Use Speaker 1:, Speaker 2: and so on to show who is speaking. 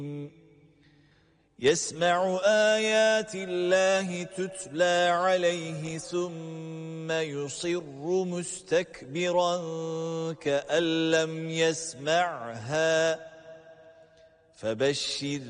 Speaker 1: يسمع آيات الله تتلى عليه ثم يصر مستكبرا كأن لم يسمعها فبشر